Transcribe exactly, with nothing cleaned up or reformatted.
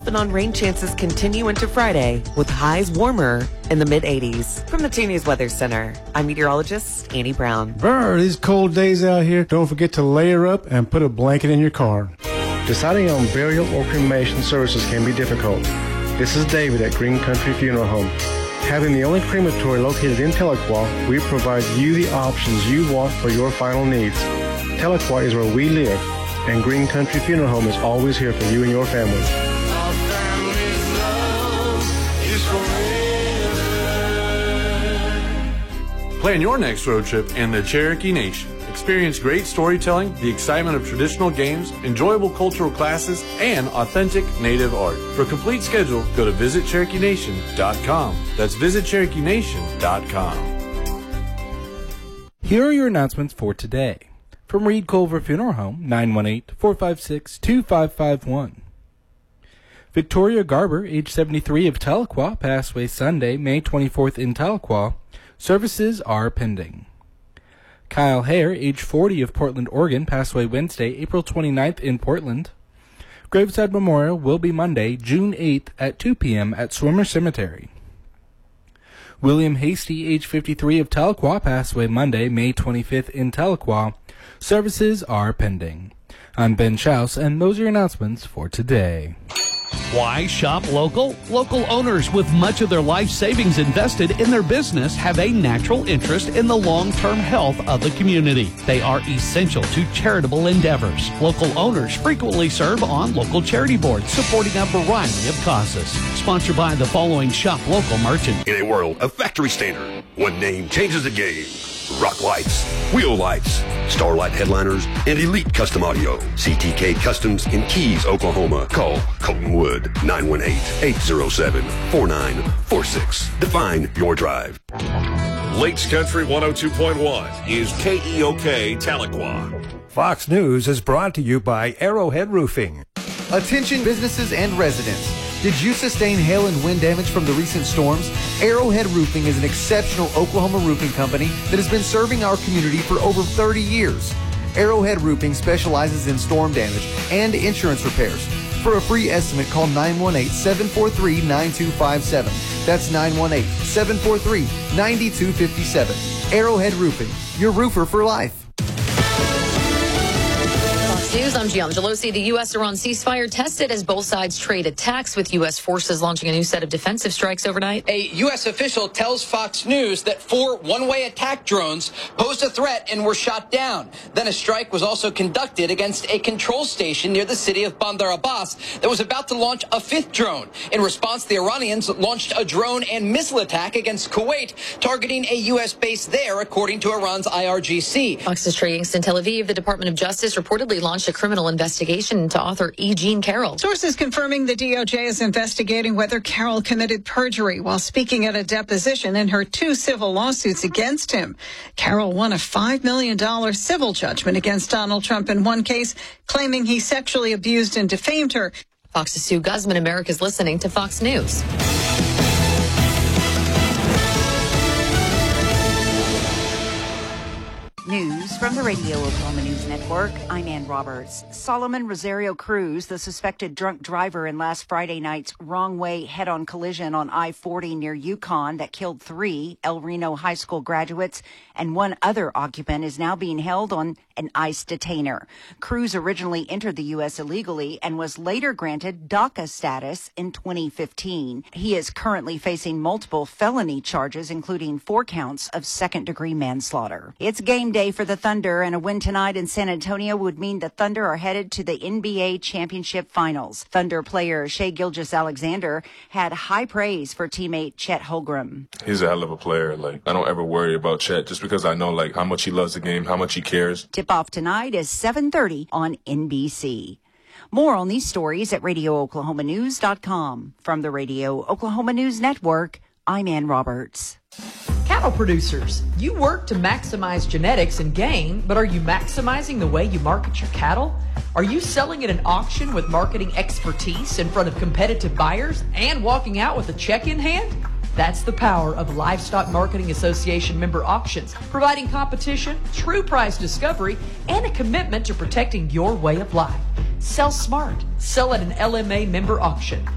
off and on rain chances continue into Friday with highs warmer in the mid eighties. From the Two News Weather Center, I'm meteorologist Annie Brown. Brr, these cold days out here, don't forget to layer up and put a blanket in your car. Deciding on burial or cremation services can be difficult. This is David at Green Country Funeral Home. Having the only crematory located in Tahlequah, we provide you the options you want for your final needs. Tahlequah is where we live, and Green Country Funeral Home is always here for you and your family. Our family's love is forever. Plan your next road trip in the Cherokee Nation. Experience great storytelling, the excitement of traditional games, enjoyable cultural classes, and authentic native art. For a complete schedule, go to visit cherokee nation dot com. That's visit cherokee nation dot com. Here are your announcements for today. From Reed Culver Funeral Home, nine one eight, four five six, two five five one. Victoria Garber, age seventy-three, of Tahlequah, passed away Sunday, May twenty-fourth in Tahlequah. Services are pending. Kyle Hare, age forty, of Portland, Oregon, passed away Wednesday, April twenty-ninth in Portland. Graveside Memorial will be Monday, June eighth at two p.m. at Swimmer Cemetery. William Hasty, age fifty-three, of Tahlequah, passed away Monday, May twenty-fifth in Tahlequah. Services are pending. I'm Ben Schaus, and those are your announcements for today. Why shop local? Local owners with much of their life savings invested in their business have a natural interest in the long-term health of the community. They are essential to charitable endeavors. Local owners frequently serve on local charity boards supporting a variety of causes. Sponsored by the following shop local merchant. In a world of factory standard, one name changes the game. Rock Lights, Wheel Lights, Starlight Headliners, and Elite Custom Audio. C T K Customs in Keys, Oklahoma. Call Colton Wood, nine one eight, eight zero seven, four nine four six. Define your drive. Lakes Country one oh two point one is K E O K Tahlequah. Fox News is brought to you by Arrowhead Roofing. Attention businesses and residents. Did you sustain hail and wind damage from the recent storms? Arrowhead Roofing is an exceptional Oklahoma roofing company that has been serving our community for over thirty years. Arrowhead Roofing specializes in storm damage and insurance repairs. For a free estimate, call nine one eight, seven four three, nine two five seven. That's nine one eight, seven four three, nine two five seven. Arrowhead Roofing, your roofer for life. News, I'm Gianna Gelosi. The U S-Iran ceasefire tested as both sides trade attacks, with U S forces launching a new set of defensive strikes overnight. A U S official tells Fox News that four one-way attack drones posed a threat and were shot down. Then a strike was also conducted against a control station near the city of Bandar Abbas that was about to launch a fifth drone. In response, the Iranians launched a drone and missile attack against Kuwait, targeting a U S base there, according to Iran's I R G C. Fox's Trey Yingst in Tel Aviv. The Department of Justice reportedly launched a criminal investigation into author E. Jean Carroll. Sources confirming the D O J is investigating whether Carroll committed perjury while speaking at a deposition in her two civil lawsuits against him. Carroll won a five million dollars civil judgment against Donald Trump in one case, claiming he sexually abused and defamed her. Fox's Sue Guzman. America's listening to Fox News. News from the Radio Oklahoma News Network. I'm Ann Roberts. Solomon Rosario Cruz, the suspected drunk driver in last Friday night's wrong-way head-on collision on I forty near Yukon that killed three El Reno High School graduates and one other occupant, is now being held on an ICE detainer. Cruz originally entered the U S illegally and was later granted DACA status in twenty fifteen. He is currently facing multiple felony charges, including four counts of second-degree manslaughter. It's game day for the Thunder, and a win tonight in San Antonio would mean the Thunder are headed to the N B A championship finals. Thunder player Shai Gilgeous-Alexander had high praise for teammate Chet Holmgren. He's a hell of a player. Like, I don't ever worry about Chet just because I know, like, how much he loves the game, how much he cares. Tip-off tonight is seven thirty on N B C. More on these stories at radio oklahoma news dot com. From the Radio Oklahoma News Network, I'm Ann Roberts. Cattle producers, you work to maximize genetics and gain, but are you maximizing the way you market your cattle? Are you selling at an auction with marketing expertise in front of competitive buyers and walking out with a check in hand? That's the power of Livestock Marketing Association member auctions, providing competition, true price discovery, and a commitment to protecting your way of life. Sell smart. Sell at an L M A member auction.